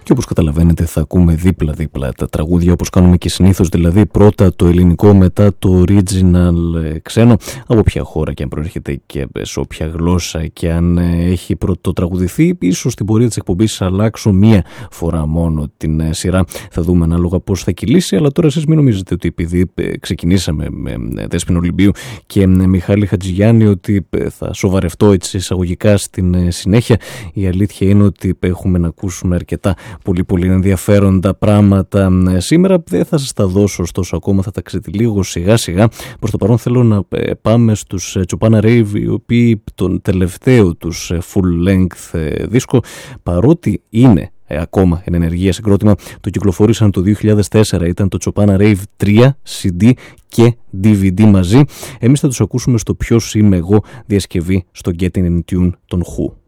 Και όπως καταλαβαίνετε θα ακούμε δίπλα-δίπλα τα τραγούδια όπως κάνουμε και συνήθως, δηλαδή πρώτα το ελληνικό, μετά το original ξένο, από ποια χώρα και αν προέρχεται και σε όποια γλώσσα και αν έχει πρωτοτραγουδηθεί. Ίσως στην πορεία της εκπομπής αλλάξω μία φορά μόνο την σειρά, θα δούμε ανάλογα πώς θα κυλήσει, αλλά τώρα εσείς μην νομίζετε ότι επειδή ξεκινήσαμε με Δέσποινα Ολυμπίου και Μιχάλη Χατζηγιάννη ότι θα σοβαρευτώ έτσι εισαγωγικά στην συνέχεια. Η αλήθεια είναι ότι έχουμε να ακούσουμε αρκετά πολύ ενδιαφέροντα πράγματα σήμερα. Δεν θα σας τα δώσω ωστόσο ακόμα, θα τα ξετυλίγω σιγά σιγά. Προς το παρόν θέλω να πάμε στους Chopana Rave, οι οποίοι τον τελευταίο τους full length δίσκο, παρότι είναι ακόμα εν ενεργεία συγκρότημα, το κυκλοφορήσαν το 2004, ήταν το Chopana Rave 3 CD και DVD μαζί. Εμείς θα τους ακούσουμε στο Ποιος είμαι εγώ, διασκευή στο Getting in Tune των Who.